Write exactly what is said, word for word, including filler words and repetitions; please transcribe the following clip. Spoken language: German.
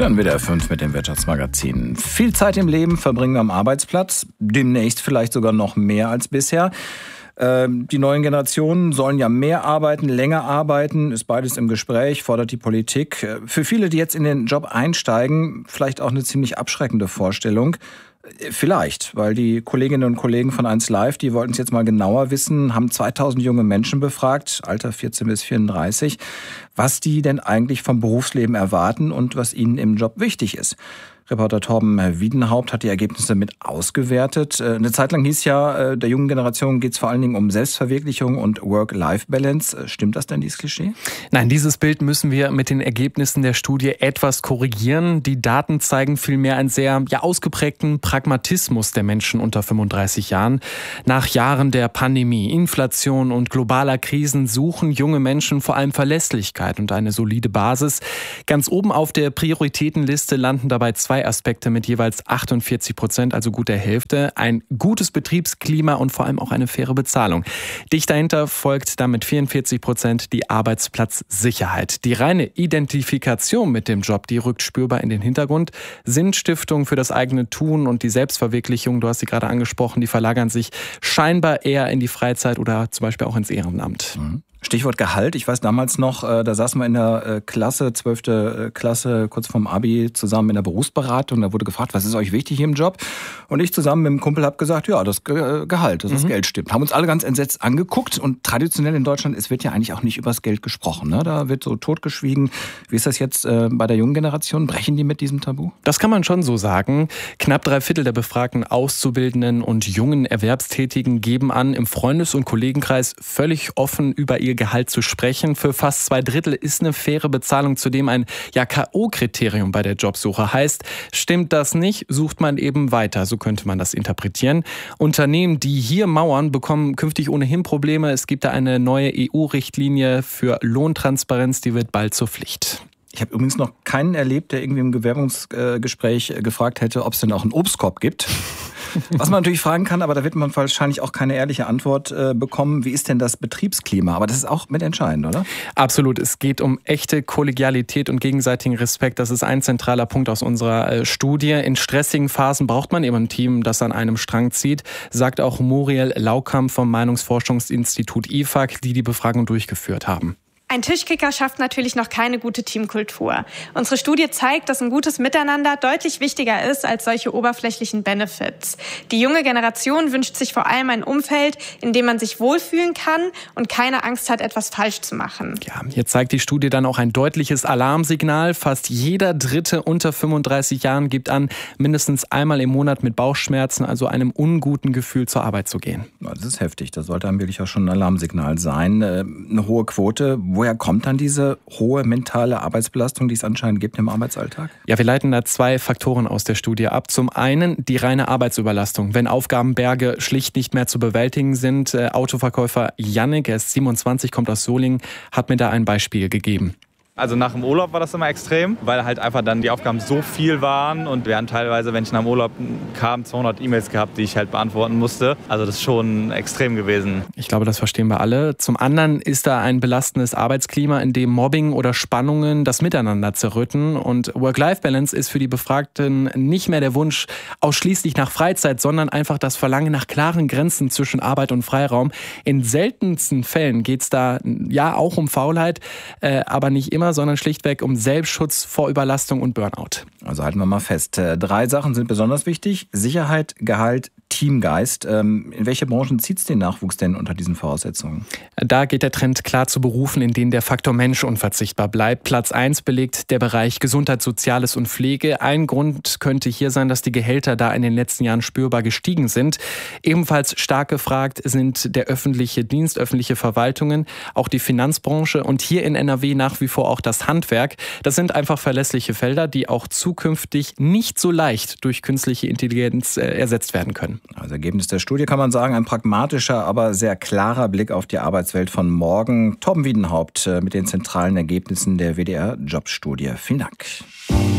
So, dann W D R fünf mit dem Wirtschaftsmagazin. Viel Zeit im Leben verbringen wir am Arbeitsplatz, demnächst vielleicht sogar noch mehr als bisher. Die neuen Generationen sollen ja mehr arbeiten, länger arbeiten, ist beides im Gespräch, fordert die Politik. Für viele, die jetzt in den Job einsteigen, vielleicht auch eine ziemlich abschreckende Vorstellung. Vielleicht, weil die Kolleginnen und Kollegen von eins Live, die wollten es jetzt mal genauer wissen, haben zweitausend junge Menschen befragt, Alter vierzehn bis vierunddreißig, was die denn eigentlich vom Berufsleben erwarten und was ihnen im Job wichtig ist. Reporter Torben Wiedenhaupt hat die Ergebnisse mit ausgewertet. Eine Zeit lang hieß ja, der jungen Generation geht es vor allen Dingen um Selbstverwirklichung und Work-Life-Balance. Stimmt das denn, dieses Klischee? Nein, dieses Bild müssen wir mit den Ergebnissen der Studie etwas korrigieren. Die Daten zeigen vielmehr einen sehr ja, ausgeprägten Pragmatismus der Menschen unter fünfunddreißig Jahren. Nach Jahren der Pandemie, Inflation und globaler Krisen suchen junge Menschen vor allem Verlässlichkeit und eine solide Basis. Ganz oben auf der Prioritätenliste landen dabei zwei Aspekte mit jeweils achtundvierzig Prozent, also gut der Hälfte. Ein gutes Betriebsklima und vor allem auch eine faire Bezahlung. Dicht dahinter folgt dann mit vierundvierzig Prozent die Arbeitsplatzsicherheit. Die reine Identifikation mit dem Job, die rückt spürbar in den Hintergrund. Sinnstiftung für das eigene Tun und die Selbstverwirklichung, du hast sie gerade angesprochen, die verlagern sich scheinbar eher in die Freizeit oder zum Beispiel auch ins Ehrenamt. Mhm. Stichwort Gehalt. Ich weiß damals noch, da saßen wir in der Klasse, zwölfte Klasse, kurz vorm Abi, zusammen in der Berufsberatung. Da wurde gefragt, was ist euch wichtig im Job? Und ich zusammen mit dem Kumpel habe gesagt, ja, das Gehalt, dass das mhm. Geld stimmt. Haben uns alle ganz entsetzt angeguckt. Und traditionell in Deutschland, es wird ja eigentlich auch nicht über das Geld gesprochen. Ne? Da wird so totgeschwiegen. Wie ist das jetzt bei der jungen Generation? Brechen die mit diesem Tabu? Das kann man schon so sagen. Knapp drei Viertel der befragten Auszubildenden und jungen Erwerbstätigen geben an, im Freundes- und Kollegenkreis völlig offen über ihr Gehalt zu sprechen. Für fast zwei Drittel ist eine faire Bezahlung zudem ein ja, K O-Kriterium bei der Jobsuche. Heißt, stimmt das nicht, sucht man eben weiter. So könnte man das interpretieren. Unternehmen, die hier mauern, bekommen künftig ohnehin Probleme. Es gibt da eine neue E U-Richtlinie für Lohntransparenz, die wird bald zur Pflicht. Ich habe übrigens noch keinen erlebt, der irgendwie im Bewerbungsgespräch gefragt hätte, ob es denn auch einen Obstkorb gibt. Was man natürlich fragen kann, aber da wird man wahrscheinlich auch keine ehrliche Antwort äh, bekommen. Wie ist denn das Betriebsklima? Aber das ist auch mit entscheidend, oder? Absolut. Es geht um echte Kollegialität und gegenseitigen Respekt. Das ist ein zentraler Punkt aus unserer äh, Studie. In stressigen Phasen braucht man eben ein Team, das an einem Strang zieht, sagt auch Muriel Laukamp vom Meinungsforschungsinstitut I F A C, die die Befragung durchgeführt haben. Ein Tischkicker schafft natürlich noch keine gute Teamkultur. Unsere Studie zeigt, dass ein gutes Miteinander deutlich wichtiger ist als solche oberflächlichen Benefits. Die junge Generation wünscht sich vor allem ein Umfeld, in dem man sich wohlfühlen kann und keine Angst hat, etwas falsch zu machen. Ja, hier zeigt die Studie dann auch ein deutliches Alarmsignal. Fast jeder Dritte unter fünfunddreißig Jahren gibt an, mindestens einmal im Monat mit Bauchschmerzen, also einem unguten Gefühl zur Arbeit zu gehen. Das ist heftig. Das sollte einem wirklich auch schon ein Alarmsignal sein. Eine hohe Quote. Woher kommt dann diese hohe mentale Arbeitsbelastung, die es anscheinend gibt im Arbeitsalltag? Ja, wir leiten da zwei Faktoren aus der Studie ab. Zum einen die reine Arbeitsüberlastung. Wenn Aufgabenberge schlicht nicht mehr zu bewältigen sind. Äh, Autoverkäufer Jannik, er ist siebenundzwanzig, kommt aus Solingen, hat mir da ein Beispiel gegeben. Also nach dem Urlaub war das immer extrem, weil halt einfach dann die Aufgaben so viel waren und wir haben teilweise, wenn ich nach dem Urlaub kam, zweihundert E-Mails gehabt, die ich halt beantworten musste. Also das ist schon extrem gewesen. Ich glaube, das verstehen wir alle. Zum anderen ist da ein belastendes Arbeitsklima, in dem Mobbing oder Spannungen das Miteinander zerrütten. Und Work-Life-Balance ist für die Befragten nicht mehr der Wunsch ausschließlich nach Freizeit, sondern einfach das Verlangen nach klaren Grenzen zwischen Arbeit und Freiraum. In seltensten Fällen geht es da ja auch um Faulheit, äh, aber nicht immer, sondern schlichtweg um Selbstschutz vor Überlastung und Burnout. Also halten wir mal fest. Drei Sachen sind besonders wichtig. Sicherheit, Gehalt, Teamgeist. In welche Branchen zieht es den Nachwuchs denn unter diesen Voraussetzungen? Da geht der Trend klar zu Berufen, in denen der Faktor Mensch unverzichtbar bleibt. Platz eins belegt der Bereich Gesundheit, Soziales und Pflege. Ein Grund könnte hier sein, dass die Gehälter da in den letzten Jahren spürbar gestiegen sind. Ebenfalls stark gefragt sind der öffentliche Dienst, öffentliche Verwaltungen, auch die Finanzbranche und hier in N R W nach wie vor auch das Handwerk. Das sind einfach verlässliche Felder, die auch zukünftig nicht so leicht durch künstliche Intelligenz äh, ersetzt werden können. Als Ergebnis der Studie kann man sagen, ein pragmatischer, aber sehr klarer Blick auf die Arbeitswelt von morgen. Torben Wiedenhaupt mit den zentralen Ergebnissen der W D R-Jobstudie. Vielen Dank.